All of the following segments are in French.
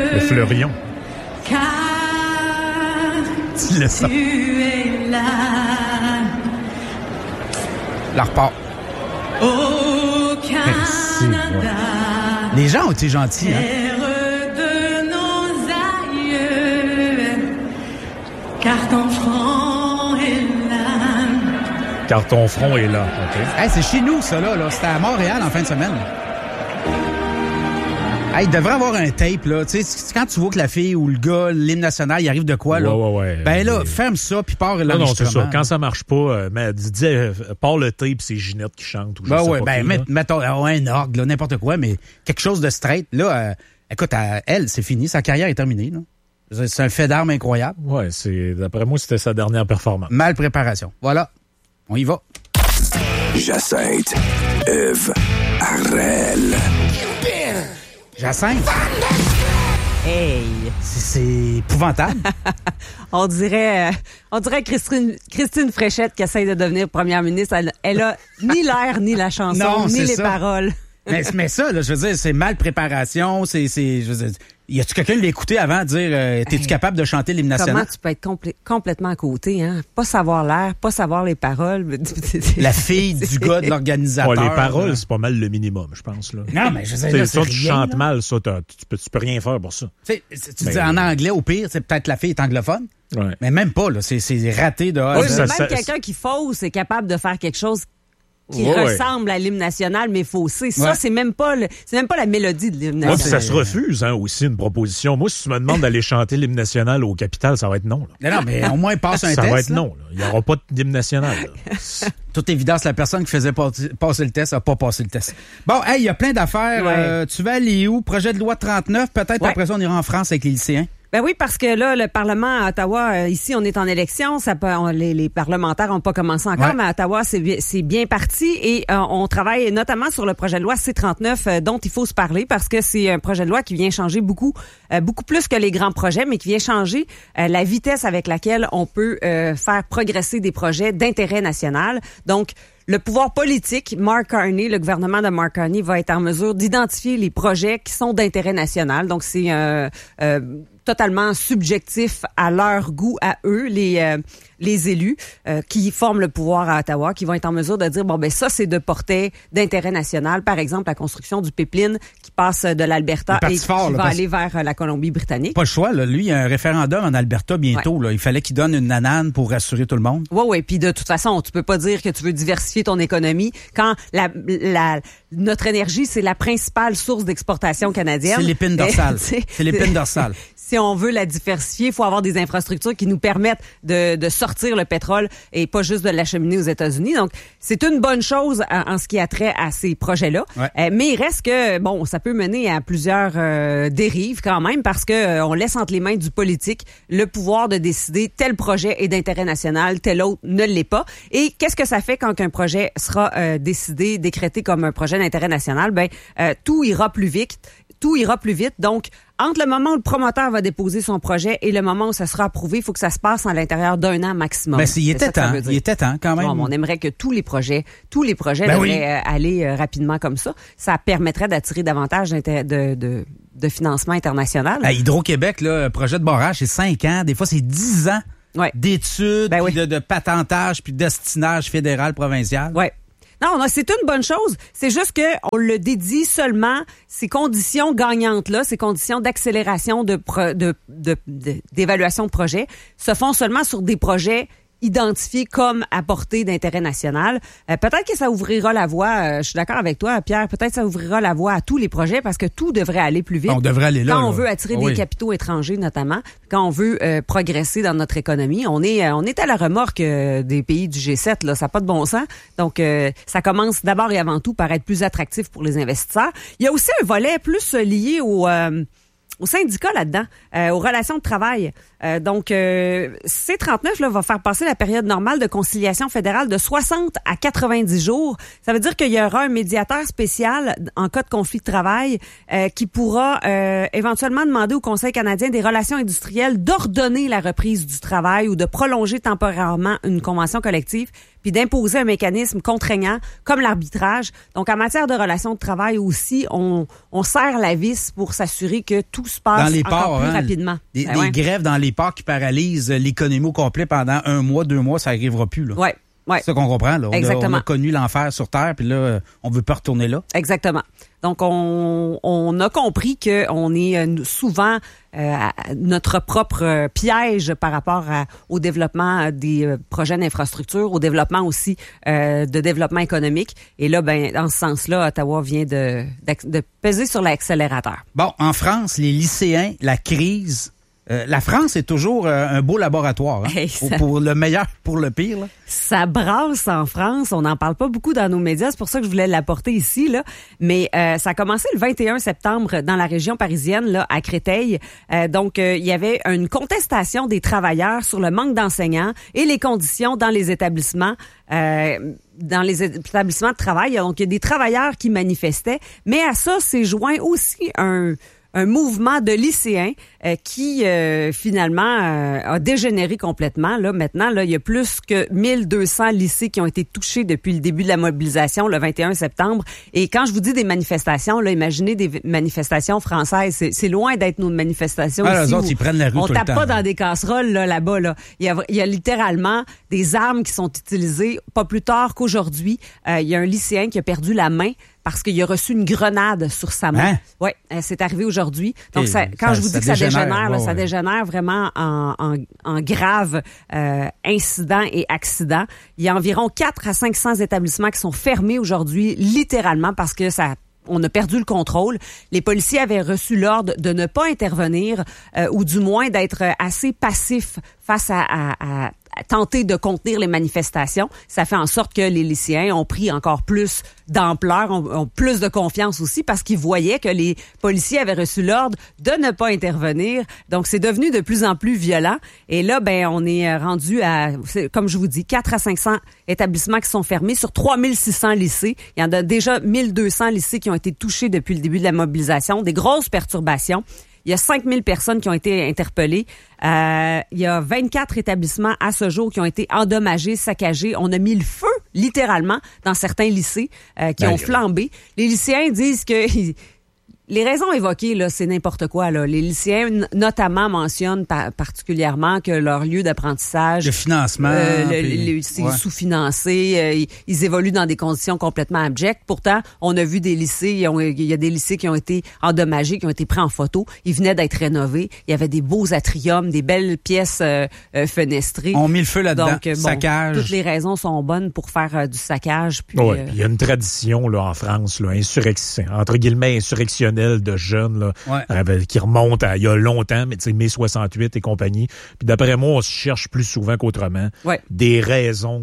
Le fleurion. Car Tu le sens. tu es là. La repart. Au Canada, Les gens ont été gentils, hein? terre de nos aïeux, car ton front est là. Car ton front est là. OK. Hey, c'est chez nous, ça, là. C'était à Montréal en fin de semaine. Hey, il devrait avoir un tape, là. Tu sais, quand tu vois que la fille ou le gars, l'hymne national, il arrive de quoi, là? Ouais. Ben là, ferme ça, puis pars Non, c'est l'enregistrement. ça. Quand ça marche pas, mais dis, pars le tape, c'est Ginette qui chante. Ou je sais pas qui, mettons un orgue, là, n'importe quoi, mais quelque chose de straight. Là, écoute, elle, c'est fini. Sa carrière est terminée, là. C'est un fait d'armes incroyable. Ouais, d'après moi, c'était sa dernière performance. Mal préparation. Voilà. On y va. Jacinthe, Eve, Arel. Jacinthe. Hey! C'est épouvantable. On dirait Christine Fréchette qui essaye de devenir première ministre. Elle a ni l'air, ni la chanson, Non, ni c'est les ça. paroles. mais ça, là, je veux dire, c'est mal préparation. Je veux dire, y a-tu quelqu'un qui l'a écouté avant de dire t'es-tu capable de chanter l'hymne national? Comment tu peux être complètement à côté, hein? Pas savoir l'air, pas savoir les paroles. La fille du gars de l'organisateur. Les paroles, c'est pas mal le minimum, je pense. Là. Non, mais je veux dire, là, ça, c'est tu rien, chantes là. mal, ça, tu peux rien faire pour ça. Tu dis en anglais, au pire, c'est peut-être la fille est anglophone. Ouais. Mais même pas, là. C'est raté de A à Oui, Z. mais ça- même quelqu'un qui fausse est capable de faire quelque chose qui Ouais. ressemble à l'hymne national, mais faussé. Ça, Ouais. c'est même pas la mélodie de l'hymne Ouais, puis national. ça se refuse, hein, aussi, une proposition. Moi, si tu me demandes d'aller chanter l'hymne national au Capitole, ça va être non. Là. Non, mais au moins, passe un Ça test. va être là. non. Là. Il n'y aura pas d'hymne national. Là. Toute évidence, la personne qui faisait passer le test n'a pas passé le test. Bon, hey, il y a plein d'affaires. Ouais. Tu vas aller où? Projet de loi 39, peut-être Ouais. après ça, on ira en France avec les lycéens. Ben oui, parce que là, le Parlement à Ottawa, ici, on est en élection. Les parlementaires n'ont pas commencé encore, Ouais. mais à Ottawa, c'est bien parti. Et on travaille notamment sur le projet de loi C-39 dont il faut se parler parce que c'est un projet de loi qui vient changer beaucoup plus que les grands projets, mais qui vient changer la vitesse avec laquelle on peut faire progresser des projets d'intérêt national. Donc, le pouvoir politique, Mark Carney, le gouvernement de Mark Carney va être en mesure d'identifier les projets qui sont d'intérêt national. Donc, c'est totalement subjectif à leur goût, à eux, les élus qui forment le pouvoir à Ottawa, qui vont être en mesure de dire, bon, ben ça, c'est de portée d'intérêt national. Par exemple, la construction du pipeline qui passe de l'Alberta Le parti et qui fort, là, va parce- aller vers la Colombie-Britannique. Pas le choix, là. Lui, il y a un référendum en Alberta bientôt. Là. Il fallait qu'il donne une nanane pour rassurer tout le monde. Oui. Puis de toute façon, tu peux pas dire que tu veux diversifier ton économie quand notre énergie, c'est la principale source d'exportation canadienne. C'est l'épine dorsale. Et, C'est l'épine dorsale. Si on veut la diversifier, il faut avoir des infrastructures qui nous permettent de sortir le pétrole et pas juste de l'acheminer aux États-Unis. Donc, c'est une bonne chose en ce qui a trait à ces projets-là. Ouais. Mais il reste que, bon, ça peut mener à plusieurs dérives quand même parce que on laisse entre les mains du politique le pouvoir de décider tel projet est d'intérêt national, tel autre ne l'est pas. Et qu'est-ce que ça fait quand un projet sera décidé, décrété comme un projet d'intérêt national? Ben, tout ira plus vite. Donc, entre le moment où le promoteur va déposer son projet et le moment où ça sera approuvé, il faut que ça se passe à l'intérieur d'un an maximum. Mais C'est il ça était que ça temps. veut dire. Il était temps, quand même. Bon, on aimerait que tous les projets Ben oui. devraient aller rapidement comme ça. Ça permettrait d'attirer davantage de financement international. À Hydro-Québec, là, projet de barrage, c'est 5 ans. Des fois, c'est 10 ans Ouais. d'études, Ben oui. puis de patentage, puis de destinage fédéral, provincial. Ouais. Non, c'est une bonne chose. C'est juste que on le dédie seulement ces conditions gagnantes-là, ces conditions d'accélération d'évaluation de projet, se font seulement sur des projets identifiés comme à portée d'intérêt national. Peut-être que ça ouvrira la voie, je suis d'accord avec toi, Pierre, peut-être que ça ouvrira la voie à tous les projets parce que tout devrait aller plus vite. On devrait aller là. Quand on là. veut attirer Oui. des capitaux étrangers, notamment, quand on veut progresser dans notre économie, on est à la remorque des pays du G7, là, ça n'a pas de bon sens. Donc, ça commence d'abord et avant tout par être plus attractif pour les investisseurs. Il y a aussi un volet plus lié au syndicat là-dedans, aux relations de travail. Donc, C-39 là, va faire passer la période normale de conciliation fédérale de 60 à 90 jours. Ça veut dire qu'il y aura un médiateur spécial en cas de conflit de travail qui pourra éventuellement demander au Conseil canadien des relations industrielles d'ordonner la reprise du travail ou de prolonger temporairement une convention collective, puis d'imposer un mécanisme contraignant comme l'arbitrage. Donc, en matière de relations de travail aussi, on serre la vis pour s'assurer que tout se passe dans les encore ports, plus rapidement. Des grèves dans les ports qui paralysent l'économie au complet pendant 1 mois, 2 mois, ça n'arrivera plus. Là. Ouais. C'est ça qu'on comprend. Là. Exactement. On a connu l'enfer sur Terre, puis là, on veut pas retourner là. Exactement. Donc, on a compris qu'on est souvent à notre propre piège par rapport au développement des projets d'infrastructure, au développement aussi de développement économique. Et là, dans ce sens-là, Ottawa vient de peser sur l'accélérateur. Bon, en France, les lycéens, la crise... la France est toujours un beau laboratoire, hein? Hey, pour le meilleur, pour le pire. Là. Ça brasse en France. On n'en parle pas beaucoup dans nos médias. C'est pour ça que je voulais l'apporter ici. Là. Mais ça a commencé le 21 septembre dans la région parisienne, là, à Créteil. Donc, il y avait une contestation des travailleurs sur le manque d'enseignants et les conditions dans les établissements. Dans les établissements de travail. Donc, il y a des travailleurs qui manifestaient. Mais à ça, s'est joint aussi un mouvement de lycéens qui finalement a dégénéré complètement. Là, maintenant, là, il y a plus que 1200 lycées qui ont été touchés depuis le début de la mobilisation le 21 septembre. Et quand je vous dis des manifestations, là, imaginez des manifestations françaises. C'est loin d'être nos manifestations ici. Les autres, ils prennent la rue on tout tape le temps, pas dans des casseroles là-bas. Là. Il y a littéralement des armes qui sont utilisées. Pas plus tard qu'aujourd'hui, il y a un lycéen qui a perdu la main parce qu'il a reçu une grenade sur sa main. Hein? Oui, c'est arrivé aujourd'hui. Donc, quand je vous dis que ça dégénère, là, ça dégénère vraiment en grave incident et accident. Il y a environ 400 à 500 établissements qui sont fermés aujourd'hui, littéralement, parce que on a perdu le contrôle. Les policiers avaient reçu l'ordre de ne pas intervenir ou du moins d'être assez passifs face à tenter de contenir les manifestations. Ça fait en sorte que les lycéens ont pris encore plus d'ampleur, ont plus de confiance aussi parce qu'ils voyaient que les policiers avaient reçu l'ordre de ne pas intervenir. Donc, c'est devenu de plus en plus violent. Et là, on est rendu à, comme je vous dis, 400 à 500 établissements qui sont fermés sur 3600 lycées. Il y en a déjà 1200 lycées qui ont été touchés depuis le début de la mobilisation. Des grosses perturbations. Il y a 5000 personnes qui ont été interpellées. Il y a 24 établissements à ce jour qui ont été endommagés, saccagés. On a mis le feu, littéralement, dans certains lycées qui ont flambé. Les lycéens disent que... Les raisons évoquées, là, c'est n'importe quoi. Là. Les lycéens, notamment, mentionnent particulièrement que leur lieu d'apprentissage... Le financement... c'est sous-financé. Ils évoluent dans des conditions complètement abjectes. Pourtant, on a vu des lycées, il y a des lycées qui ont été endommagés, qui ont été pris en photo. Ils venaient d'être rénovés. Il y avait des beaux atriums, des belles pièces fenestrées. On met le feu là-dedans. Donc, saccage. Toutes les raisons sont bonnes pour faire du saccage. Puis, il y a une tradition là en France, là, entre guillemets insurrectionnelle de jeunes là, qui remontent à il y a longtemps, mais tu sais, mai 68 et compagnie. Puis d'après moi, on se cherche plus souvent qu'autrement des raisons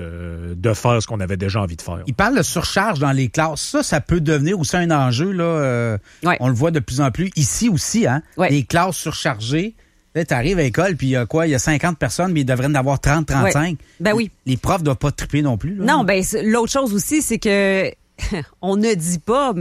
de faire ce qu'on avait déjà envie de faire. Il parle de surcharge dans les classes. Ça peut devenir aussi un enjeu. Là. On le voit de plus en plus. Ici aussi, hein, les classes surchargées. Là, t'arrives à l'école, puis il y a 50 personnes, mais il devrait en avoir 30, 35. Oui. Les profs doivent pas triper non plus. Là. Non, l'autre chose aussi, c'est que on ne dit pas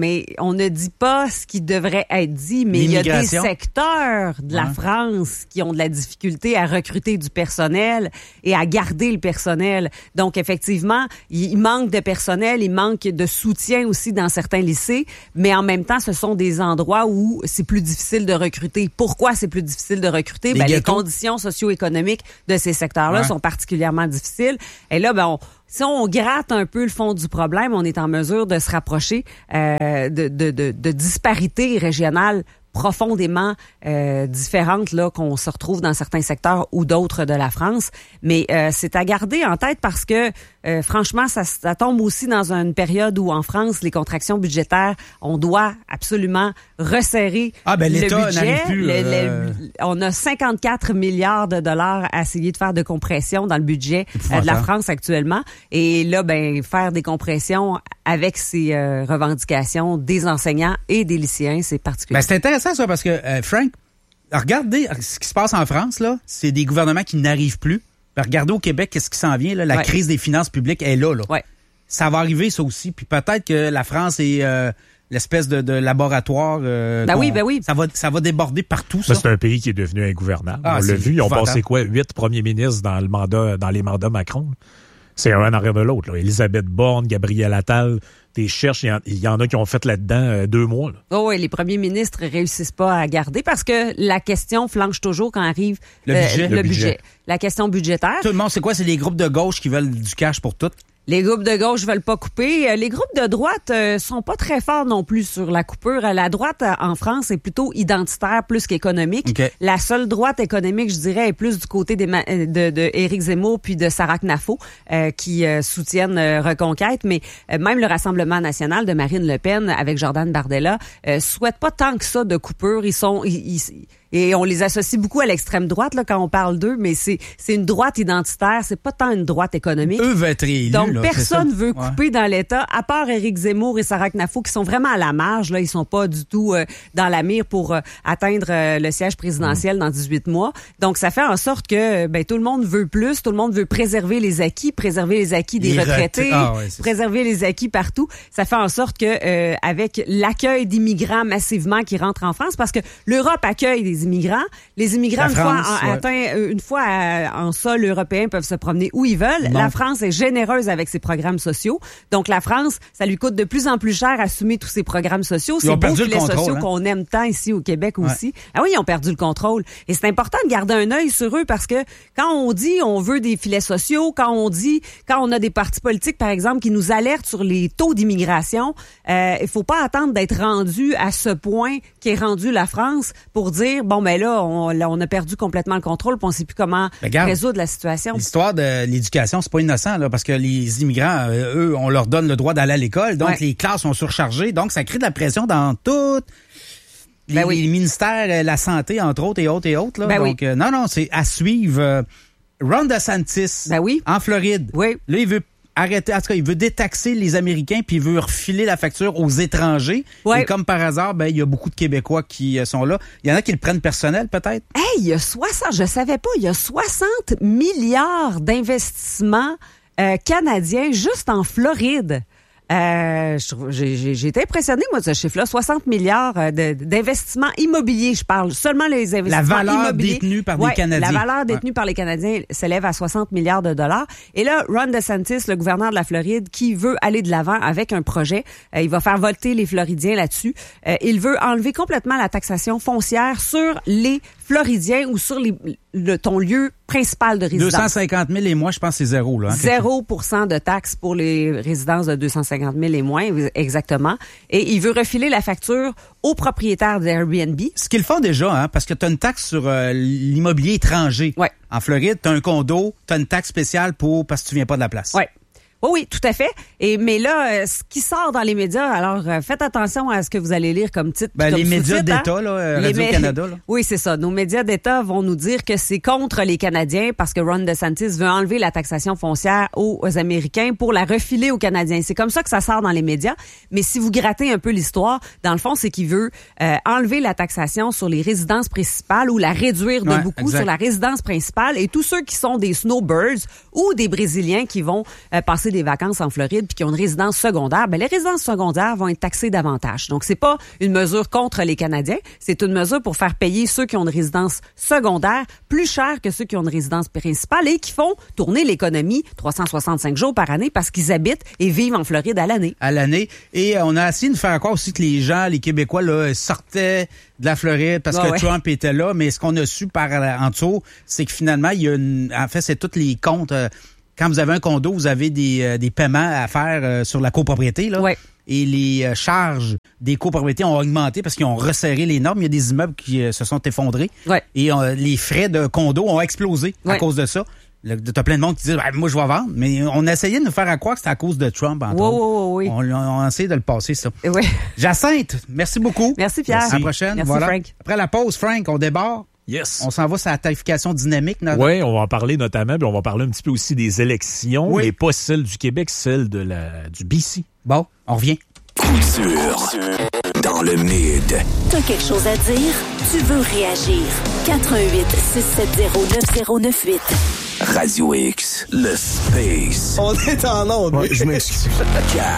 ce qui devrait être dit, mais il y a des secteurs de la France qui ont de la difficulté à recruter du personnel et à garder le personnel. Donc, effectivement, il manque de personnel, il manque de soutien aussi dans certains lycées, mais en même temps, ce sont des endroits où c'est plus difficile de recruter. Pourquoi c'est plus difficile de recruter? Les conditions socio-économiques de ces secteurs-là sont particulièrement difficiles. Et là, si on gratte un peu le fond du problème, on est en mesure de se rapprocher de disparités régionales profondément différentes là qu'on se retrouve dans certains secteurs ou d'autres de la France. Mais c'est à garder en tête parce que franchement, ça tombe aussi dans une période où en France, les contractions budgétaires, on doit absolument resserrer le budget. Plus, on a 54 milliards de dollars à essayer de faire de compression dans le budget de la France actuellement. Et là, faire des compressions avec ces revendications des enseignants et des lycéens, c'est particulier. C'est intéressant ça parce que, Frank, regardez ce qui se passe en France, là, c'est des gouvernements qui n'arrivent plus. Regardez au Québec, qu'est-ce qui s'en vient, là, la crise des finances publiques est là. Ouais. Ça va arriver, ça aussi. Puis peut-être que la France est l'espèce de laboratoire. Oui. Ça va déborder partout, ça. C'est un pays qui est devenu ingouvernable. On l'a vu, ils ont passé 8 premiers ministres dans les mandats Macron. C'est un en arrière de l'autre. Là. Elisabeth Borne, Gabriel Attal, t'es cherches, il y en a qui ont fait là-dedans 2 mois. Là. Oh oui, les premiers ministres réussissent pas à garder parce que la question flanche toujours quand arrive le budget. La question budgétaire. Tout le monde, c'est quoi? C'est les groupes de gauche qui veulent du cash pour tout? Les groupes de gauche veulent pas couper. Les groupes de droite sont pas très forts non plus sur la coupure. La droite en France est plutôt identitaire plus qu'économique. Okay. La seule droite économique, je dirais, est plus du côté de Éric Zemmour puis de Sarah Knafo qui soutiennent Reconquête. Mais même le Rassemblement national de Marine Le Pen avec Jordan Bardella souhaite pas tant que ça de coupure. Et on les associe beaucoup à l'extrême droite là quand on parle d'eux, mais c'est une droite identitaire, c'est pas tant une droite économique. Eux veulent être réélus. Donc là, personne veut couper dans l'État, à part Éric Zemmour et Sarah Knafo qui sont vraiment à la marge. Là, ils sont pas du tout dans la mire pour atteindre le siège présidentiel dans 18 mois. Donc ça fait en sorte que tout le monde veut plus, tout le monde veut préserver les acquis des retraités, préserver les acquis partout. Ça fait en sorte que avec l'accueil d'immigrants massivement qui rentrent en France, parce que l'Europe accueille des immigrants. Les immigrants, une fois en sol européen, peuvent se promener où ils veulent. La France est généreuse avec ses programmes sociaux. Donc, la France, ça lui coûte de plus en plus cher assumer tous ces programmes sociaux. C'est beaux filets sociaux qu'on aime tant ici au Québec aussi. Ah oui, ils ont perdu le contrôle. Et c'est important de garder un œil sur eux parce que quand on dit on veut des filets sociaux, quand on a des partis politiques, par exemple, qui nous alertent sur les taux d'immigration, il faut pas attendre d'être rendu à ce point qu'est rendu la France pour dire là, on a perdu complètement le contrôle, puis on ne sait plus comment résoudre la situation. L'histoire de l'éducation, c'est pas innocent, là, parce que les immigrants, eux, on leur donne le droit d'aller à l'école, donc les classes sont surchargées, donc ça crée de la pression dans toutes les ministères, la santé, entre autres, et autres. Là. Donc, non, c'est à suivre. Ron DeSantis, en Floride, là, il veut arrêter, en tout cas, il veut détaxer les Américains puis il veut refiler la facture aux étrangers. Et comme par hasard, il y a beaucoup de Québécois qui sont là. Il y en a qui le prennent personnel, peut-être? Il y a 60 milliards d'investissements canadiens juste en Floride. J'ai été impressionnée, moi, de ce chiffre-là. 60 milliards d'investissements immobiliers, je parle. Seulement les investissements immobiliers. La valeur détenue par les Canadiens. La valeur détenue par les Canadiens s'élève à 60 milliards de dollars. Et là, Ron DeSantis, le gouverneur de la Floride, qui veut aller de l'avant avec un projet, il va faire voter les Floridiens là-dessus. Il veut enlever complètement la taxation foncière sur les Floridiens ou sur ton lieu principal de résidence. 250 000 et moins, je pense que c'est zéro. Là, 0% de taxes pour les résidences de 250 000 et moins, exactement. Et il veut refiler la facture aux propriétaires d'Airbnb. Ce qu'ils font déjà, parce que tu as une taxe sur l'immobilier étranger. Ouais. En Floride, tu as un condo, tu as une taxe spéciale parce que tu viens pas de la place. Oui. Oui, tout à fait. Mais là, ce qui sort dans les médias, alors faites attention à ce que vous allez lire comme titre. Comme les médias d'État, Radio-Canada. Oui, c'est ça. Nos médias d'État vont nous dire que c'est contre les Canadiens parce que Ron DeSantis veut enlever la taxation foncière aux Américains pour la refiler aux Canadiens. C'est comme ça que ça sort dans les médias. Mais si vous grattez un peu l'histoire, dans le fond, c'est qu'il veut enlever la taxation sur les résidences principales ou la réduire de beaucoup sur la résidence principale. Et tous ceux qui sont des snowbirds ou des Brésiliens qui vont passer des vacances en Floride puis qui ont une résidence secondaire, les résidences secondaires vont être taxées davantage. Donc, c'est pas une mesure contre les Canadiens, c'est une mesure pour faire payer ceux qui ont une résidence secondaire plus cher que ceux qui ont une résidence principale et qui font tourner l'économie 365 jours par année parce qu'ils habitent et vivent en Floride à l'année. À l'année. Et on a essayé de faire croire aussi que les Québécois là, sortaient de la Floride parce que Trump était là, mais ce qu'on a su en dessous, c'est que finalement, il y a en fait, c'est tous les comptes... Quand vous avez un condo, vous avez des paiements à faire sur la copropriété. Là. Et les charges des copropriétés ont augmenté parce qu'ils ont resserré les normes. Il y a des immeubles qui se sont effondrés. Et les frais de condo ont explosé à cause de ça. T'as plein de monde qui disent moi, je vais vendre. Mais on a essayé de nous faire croire que c'était à cause de Trump. On a essayé de le passer, ça. Jacinthe, merci beaucoup. Merci, Pierre. À la prochaine. Merci, Frank. Après la pause, Frank, on débarque. Yes. On s'en va sur la tarification dynamique. Oui, on va en parler notamment, puis on va parler un petit peu aussi des élections, mais pas celle du Québec, celle du BC. Bon, on revient. Couture dans le mid. T'as quelque chose à dire? Tu veux réagir? 88-670-9098. Radio X, le space. On est en onde. Je m'excuse.